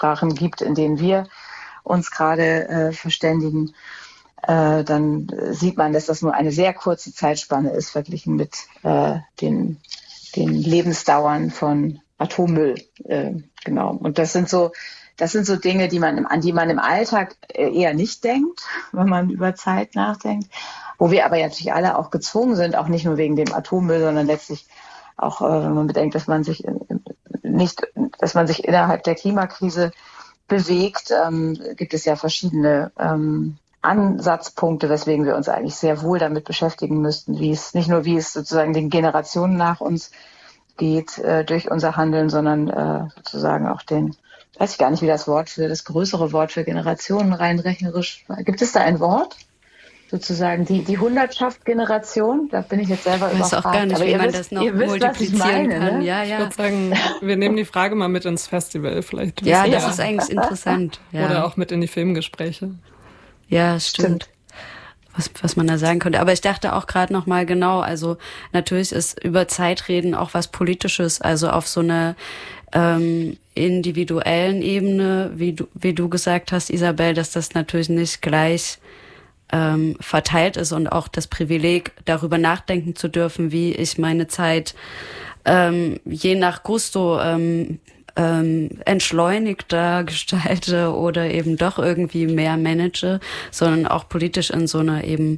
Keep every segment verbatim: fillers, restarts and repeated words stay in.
Sprachen gibt, in denen wir uns gerade äh, verständigen, äh, dann sieht man, dass das nur eine sehr kurze Zeitspanne ist, verglichen mit äh, den, den Lebensdauern von Atommüll. Äh, genau. Und das sind so, das sind so Dinge, die man, an die man im Alltag eher nicht denkt, wenn man über Zeit nachdenkt. Wo wir aber natürlich alle auch gezwungen sind, auch nicht nur wegen dem Atommüll, sondern letztlich auch, äh, wenn man bedenkt, dass man sich nicht, dass man sich innerhalb der Klimakrise bewegt, ähm, gibt es ja verschiedene ähm, Ansatzpunkte, weswegen wir uns eigentlich sehr wohl damit beschäftigen müssten, wie es nicht nur wie es sozusagen den Generationen nach uns geht äh, durch unser Handeln, sondern äh, sozusagen auch den, weiß ich gar nicht, wie das Wort für das größere Wort für Generationen rein rechnerisch. Gibt es da ein Wort? Sozusagen die die Hundertschaft Generation, da bin ich jetzt selber überfragt. Ich weiß auch gar nicht, aber wie man wisst, das noch wisst, multiplizieren meine, kann. Ne? Ja, ja. Ich würde sagen, wir nehmen die Frage mal mit ins Festival vielleicht. Ja, das ja. ist eigentlich interessant. Ja. Oder auch mit in die Filmgespräche. Ja, stimmt. stimmt. Was, was man da sagen könnte. Aber ich dachte auch gerade noch mal genau, also natürlich ist über Zeitreden auch was Politisches, also auf so einer ähm, individuellen Ebene, wie du, wie du gesagt hast, Isabel, dass das natürlich nicht gleich ähm, verteilt ist und auch das Privileg, darüber nachdenken zu dürfen, wie ich meine Zeit ähm, je nach Gusto ähm, ähm, entschleunigter gestalte oder eben doch irgendwie mehr manage, sondern auch politisch in so einer eben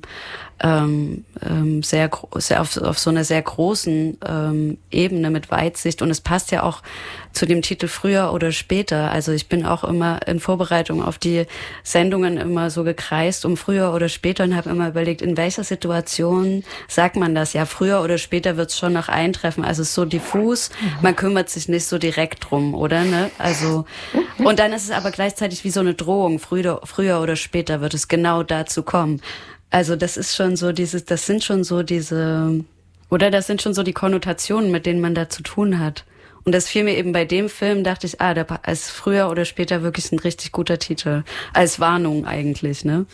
ähm, ähm, sehr, sehr auf, auf so einer sehr großen ähm, Ebene mit Weitsicht. Und es passt ja auch zu dem Titel früher oder später. Also ich bin auch immer in Vorbereitung auf die Sendungen immer so gekreist um früher oder später und habe immer überlegt, in welcher Situation sagt man das? Ja, früher oder später wird es schon noch eintreffen. Also es ist so diffus, man kümmert sich nicht so direkt drum, oder? Ne? Also und dann ist es aber gleichzeitig wie so eine Drohung. Früher, früher oder später wird es genau dazu kommen. Also das ist schon so dieses, das sind schon so diese, oder das sind schon so die Konnotationen, mit denen man da zu tun hat. Und das fiel mir eben bei dem Film, dachte ich, ah, da ist früher oder später wirklich ein richtig guter Titel. Als Warnung eigentlich, ne?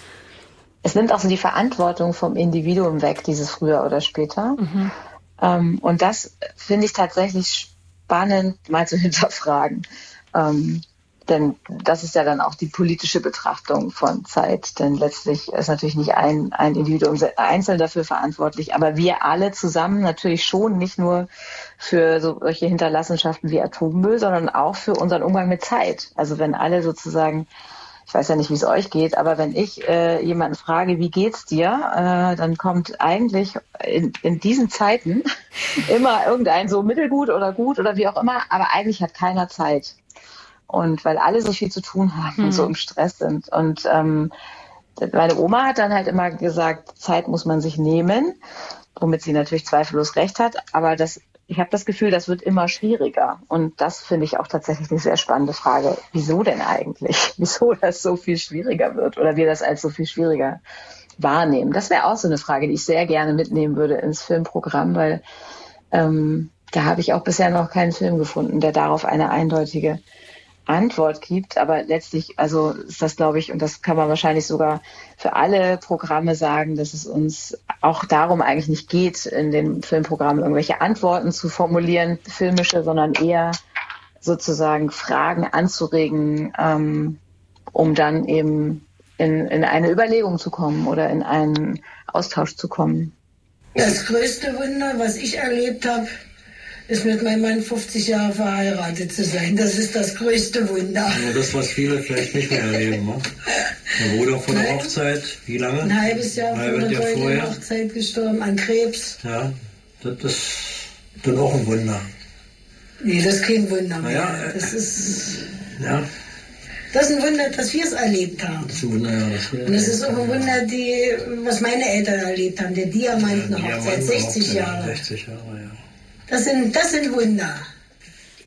Es nimmt auch so die Verantwortung vom Individuum weg, dieses früher oder später. Mhm. Ähm, und das finde ich tatsächlich spannend, mal zu hinterfragen. Ähm, Denn das ist ja dann auch die politische Betrachtung von Zeit. Denn letztlich ist natürlich nicht ein, ein Individuum einzeln dafür verantwortlich, aber wir alle zusammen natürlich schon, nicht nur für so solche Hinterlassenschaften wie Atommüll, sondern auch für unseren Umgang mit Zeit. Also wenn alle sozusagen, ich weiß ja nicht, wie es euch geht, aber wenn ich äh, jemanden frage, wie geht's dir, äh, dann kommt eigentlich in, in diesen Zeiten immer irgendein so mittelgut oder gut oder wie auch immer, aber eigentlich hat keiner Zeit. Und weil alle so viel zu tun haben hm. und so im Stress sind. Und ähm, meine Oma hat dann halt immer gesagt, Zeit muss man sich nehmen, womit sie natürlich zweifellos recht hat. Aber das, ich habe das Gefühl, das wird immer schwieriger. Und das finde ich auch tatsächlich eine sehr spannende Frage. Wieso denn eigentlich? Wieso das so viel schwieriger wird oder wir das als so viel schwieriger wahrnehmen? Das wäre auch so eine Frage, die ich sehr gerne mitnehmen würde ins Filmprogramm, weil ähm, da habe ich auch bisher noch keinen Film gefunden, der darauf eine eindeutige Antwort gibt, aber letztlich, also ist das, glaube ich, und das kann man wahrscheinlich sogar für alle Programme sagen, dass es uns auch darum eigentlich nicht geht, in den Filmprogrammen irgendwelche Antworten zu formulieren, filmische, sondern eher sozusagen Fragen anzuregen, ähm, um dann eben in, in eine Überlegung zu kommen oder in einen Austausch zu kommen. Das größte Wunder, was ich erlebt habe, ist mit meinem Mann fünfzig Jahre verheiratet zu sein. Das ist das größte Wunder. Ja, das, was viele vielleicht nicht mehr erleben. Ne? Mein Bruder von der Hochzeit, wie lange? Ein halbes Jahr vor der vorher Hochzeit gestorben, an Krebs. Ja, das ist dann auch ein Wunder. Nee, das ist kein Wunder mehr. Ja, das ist... Ja. Das ist ein Wunder, dass wir es erlebt haben. Das ist ein Wunder, ja. Das Und es ist auch ein Wunder, die, was meine Eltern erlebt haben, der Diamantenhochzeit, sechzig Jahre. sechzig Jahre, ja. Das sind, das sind Wunder.